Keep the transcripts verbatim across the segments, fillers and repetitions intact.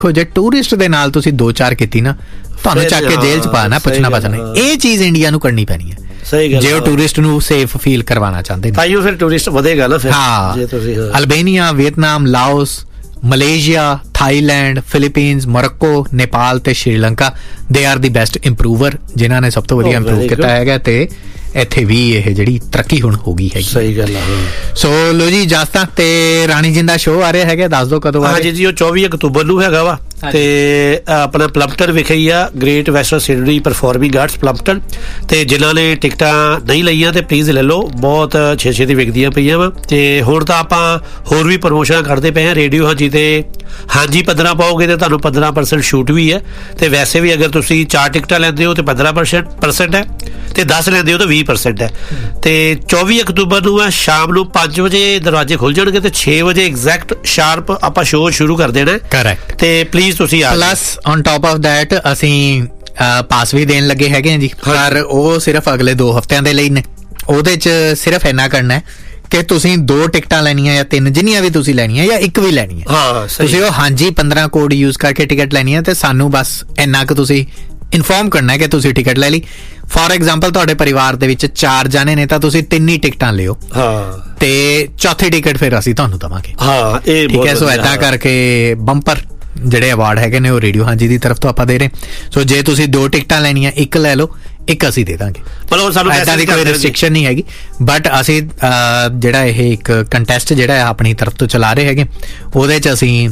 ਜੇ ਟੂਰਿਸਟ ਦੇ ਨਾਲ ਤੁਸੀਂ ਦੋ ਚਾਰ ਕੀਤੀ ਨਾ, ਤੁਹਾਨੂੰ ਚੱਕ ਕੇ ਜੇਲ੍ਹ ਚ ਪਾਣਾ, ਪੁੱਛਣਾ ਪਸਣਾ। ਇਹ ਚੀਜ਼ ਇੰਡੀਆ ਨੂੰ ਕਰਨੀ ਪੈਣੀ ਹੈ ਜੇ ਉਹ ਟੂਰਿਸਟ ਨੂੰ ਸੇਫ ਫੀਲ ਕਰਵਾਉਣਾ ਚਾਹੁੰਦੇ ਨੇ। ਤਾਈਓ ਫਿਰ ਟੂਰਿਸਟ ਵਧੇਗਾ ਨਾ ਫਿਰ। ਹਾਂ, ਅਲਬੇਨੀਆ, Vietnam, Laos, Malaysia, Thailand, Philippines, Morocco, Nepal ਤੇ Sri Lanka they are the best ਇੰਪਰੂਵਰ, ਜਿਨ੍ਹਾਂ ਨੇ ਸਭ ਤੋਂ ਵਧੀਆ ਇੰਪਰੂਵ ਕੀਤਾ ਹੈਗਾ। ਤੇ ਇੱਥੇ ਵੀ ਇਹ ਜਿਹੜੀ ਤਰੱਕੀ ਹੁਣ ਹੋ ਗਈ ਹੈਗੀ। ਸਹੀ ਗੱਲ ਆ। ਸੋ ਲੋ ਜੀ, ਜਸਤਾ ਤੇ ਰਾਣੀ ਜਿੰਦਾ ਸ਼ੋਅ ਆ ਰਿਹਾ ਹੈਗਾ, ਦੱਸ ਦਿਓ ਕਦੋਂ ਆ ਰਿਹਾ। ਜੀ ਉਹ ਚੌਵੀ ਅਕਤੂਬਰ ਨੂੰ ਹੈਗਾ ਵਾ ਤੇ ਆਪਣਾ ਪਲੰਪਟਨ ਵਿਖੇ ਹੀ ਆ, great western Sydney performing arts ਪਲੰਪਟਨ। ਤੇ ਜਿਨ੍ਹਾਂ ਨੇ ਟਿਕਟਾਂ ਨਹੀਂ ਲਈਆਂ ਤੇ ਪਲੀਜ਼ ਲੈ ਲਓ, ਬਹੁਤ ਛੇ ਛੇ ਦੀ ਵਿਕਦੀਆਂ ਪਈਆਂ ਵਾ। ਤੇ ਹੁਣ ਤਾਂ ਆਪਾਂ ਹੋਰ ਵੀ ਪ੍ਰਮੋਸ਼ਨਾਂ ਕਰਦੇ ਪਏ ਹਾਂ ਰੇਡੀਓ ਹਾਂਜੀ ਤੇ। ਹਾਂਜੀ ਪੰਦਰਾਂ ਪਾਓਗੇ ਤੇ ਤੁਹਾਨੂੰ ਪੰਦਰਾਂ ਪਰਸੈਂਟ ਛੂਟ ਵੀ ਹੈ। ਤੇ ਵੈਸੇ ਵੀ ਅਗਰ ਤੁਸੀਂ ਚਾਰ ਟਿਕਟਾਂ ਲੈਂਦੇ ਹੋ ਤੇ ਪੰਦਰਾਂ ਪਰਸੈਂਟ ਪਰਸੈਂਟ ਹੈ, ਤੇ ਦਸ ਲੈਂਦੇ ਹੋ ਤਾਂ ਵੀਹ ਪਰਸੈਂਟ ਹੈ। ਤੇ ਚੌਵੀ ਅਕਤੂਬਰ ਨੂੰ ਆ ਸ਼ਾਮ ਨੂੰ ਪੰਜ ਵਜੇ ਦਰਵਾਜ਼ੇ ਖੁੱਲ ਜਾਣਗੇ ਤੇ ਛੇ ਵਜੇ ਐਗਜ਼ੈਕਟ ਸ਼ਾਰਪ ਆਪਾਂ ਸ਼ੋਅ ਸ਼ੁਰੂ ਕਰ ਦੇਣਾ। ਕਰੈਕਟ। ਤੇ ਪਲੀਜ਼ ਤੁਸੀਂ ਆ। Plus on top of that ਅਸੀਂ ਪਾਸ ਵੀ ਦੇਣ ਲੱਗੇ ਹੈਗੇ ਜੀ, ਪਰ ਉਹ ਸਿਰਫ ਅਗਲੇ ਦੋ ਹਫ਼ਤਿਆਂ ਦੇ ਲਈ ਨੇ। ਉਹਦੇ 'ਚ ਸਿਰਫ ਇੰਨਾ ਕਰਨਾ ਹੈ ਕਿ ਤੁਸੀਂ ਦੋ ਟਿਕਟਾਂ ਲੈਣੀਆਂ ਜਾਂ ਤਿੰਨ, ਜਿੰਨੀਆਂ ਵੀ ਤੁਸੀਂ ਲੈਣੀਆਂ, ਜਾਂ ਇੱਕ ਵੀ ਲੈਣੀ ਹੈ, ਤੁਸੀਂ ਉਹ ਹਾਂਜੀ ਪੰਦਰਾਂ ਕੋਡ ਯੂਜ਼ ਕਰਕੇ ਟਿਕਟ ਲੈਣੀ ਹੈ। ਤੇ ਸਾਨੂੰ ਬਸ ਇੰਨਾ ਕੁ ਤੁਸੀਂ ਇਨਫੋਰਮ ਕਰਨਾ ਹੈ ਕਿ ਤੁਸੀਂ ਟਿਕਟ ਲੈ ਲਈ। ਫੋਰ ਐਗਜ਼ਾਮਪਲ ਤੁਹਾਡੇ ਪਰਿਵਾਰ ਦੇ ਵਿੱਚ ਚਾਰ ਜਾਣੇ ਨੇ ਤਾਂ ਤੁਸੀਂ ਤਿੰਨ ਹੀ ਟਿਕਟਾਂ ਲਿਓ, ਤੇ ਚੌਥੀ ਟਿਕਟ ਫਿਰ ਅਸੀਂ ਤੁਹਾਨੂੰ ਦੇਵਾਂਗੇ। ਠੀਕ ਹੈ, ਸੋ ਏਦਾਂ ਕਰਕੇ ਬੰਪਰ ਜਿਹੜੇ ਅਵਾਰਡ ਹੈਗੇ ਨੇ ਉਹ ਰੇਡੀਓ ਹਾਂਜੀ ਦੀ ਤਰਫ ਤੋਂ ਆਪਾਂ ਦੇ ਰਹੇ। ਸੋ ਜੇ ਤੁਸੀਂ ਦੋ ਟਿਕਟਾਂ ਲੈਣੀਆਂ, ਇੱਕ ਲੈ ਲਓ, ਇੱਕ ਅਸੀਂ ਦੇ ਦਾਂਗੇ। ਮਤਲਬ ਸਾਨੂੰ ਏਦਾਂ ਦੀ ਕੋਈ ਰਿਸਟ੍ਰਿਕਸ਼ਨ ਨਹੀਂ ਹੈਗੀ। ਬਟ ਅਸੀਂ ਜਿਹੜਾ ਇਹ ਇੱਕ ਕੰਟੈਸਟ ਜਿਹੜਾ ਹੈ ਆਪਣੀ ਤਰਫ ਤੋਂ ਚਲਾ ਰਹੇ ਹੈਗੇ, ਉਹਦੇ 'ਚ ਅਸੀਂ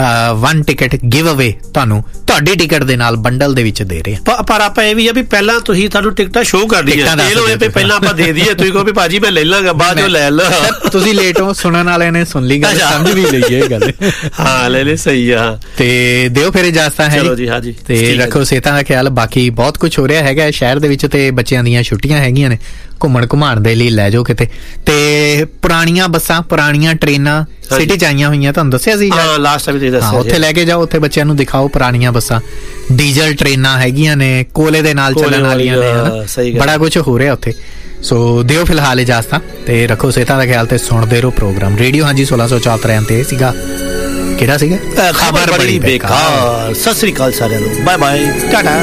ਵਨ ਟਿਕਟ ਗਿਵ ਅਵੇ ਤੁਹਾਨੂੰ ਤੁਹਾਡੀ ਟਿਕਟ ਦੇ ਨਾਲ ਬੰਡਲ ਦੇ ਵਿੱਚ ਦੇ ਰਹੇ ਹਾਂ। ਪਰ ਆਪਾਂ ਇਹ ਵੀ ਆ ਵੀ ਪਹਿਲਾਂ ਤੁਸੀਂ ਤੁਹਾਨੂੰ ਟਿਕਟਾਂ ਸ਼ੋਅ ਕਰਨੀਆਂ, ਇਹ ਲੋ ਇਹ ਪਹਿਲਾਂ ਆਪਾਂ ਦੇ ਦਈਏ, ਤੁਸੀਂ ਕਹੋ ਵੀ ਭਾਜੀ ਮੈਂ ਲੈ ਲਾਂਗਾ, ਬਾਅਦ ਚੋਂ ਲੈ ਲਓ। ਤੁਸੀਂ ਲੇਟ ਹੋ, ਸੁਣਨ ਵਾਲਿਆਂ ਨੇ ਸੁਣ ਲਈ ਗੱਲ, ਸਮਝ ਵੀ ਲਈ ਇਹ ਗੱਲ। ਹਾਂ ਲੈ ਲੈ, ਸਹੀ ਆ। ਤੇ ਦਿਓ ਫਿਰ ਇਜਾਜ਼ਤ ਹੈ ਜੀ। ਹਾਂਜੀ, ਤੇ ਰੱਖੋ ਸਿਹਤਾਂ ਦਾ ਖਿਆਲ। ਬਾਕੀ ਬਹੁਤ ਕੁਝ ਹੋ ਰਿਹਾ ਹੈਗਾ ਸ਼ਹਿਰ ਦੇ ਵਿੱਚ, ਤੇ ਬੱਚਿਆਂ ਦੀਆਂ ਛੁੱਟੀਆਂ ਹੈਗੀਆਂ ਨੇ, ਘੁੰਮਣ ਘੁਮਾਣ ਦੇ ਲਈ ਲੈ ਜਾਓ ਕਿਤੇ। ਤੇ ਪੁਰਾਣੀਆਂ ਬੱਸਾਂ, ਪੁਰਾਣੀਆਂ ਟ੍ਰੇਨਾਂ ਸਿਟੀ 'ਚ ਆਈਆਂ ਹੋਈਆਂ, ਤੁਹਾਨੂੰ ਦੱਸਿਆ ਸੀ ਲਾਸਟ ਟਾਈਮ, ਉੱਥੇ ਲੈ ਕੇ ਜਾਓ, ਉੱਥੇ ਬੱਚਿਆਂ ਨੂੰ ਦਿਖਾਓ ਪੁਰਾਣੀਆਂ ਬੱਸਾਂ। ਡੀਜ਼ਲ ਟ੍ਰੇਨਾਂ ਹੈਗੀਆਂ ਨੇ, ਕੋਲੇ ਦੇ ਨਾਲ ਚੱਲਣ ਵਾਲੀਆਂ ਨੇ, ਬੜਾ ਕੁਝ ਹੋ ਰਿਹਾ ਉੱਥੇ। ਸੋ ਦਿਓ ਫਿਲਹਾਲ ਇਜਾਜ਼ਤਾਂ ਤੇ ਰੱਖੋ ਸਿਹਤਾਂ ਦਾ ਖਿਆਲ, ਤੇ ਸੁਣਦੇ ਰਹੋ ਪ੍ਰੋਗਰਾਮ ਰੇਡੀਓ ਹਾਂਜੀ ਸੋਲਾਂ ਸੌ ਚੌਹਤਰ। ਤੇ ਸੀਗਾ ਕਿਹੜਾ ਸੀਗਾ, ਖਬਰ ਬੜੀ ਬੇਕਾਰ। ਸਤਿ ਸ੍ਰੀ ਅਕਾਲ ਸਾਰਿਆਂ ਨੂੰ, ਬਾਏ ਬਾਏ, ਟਾਟਾ।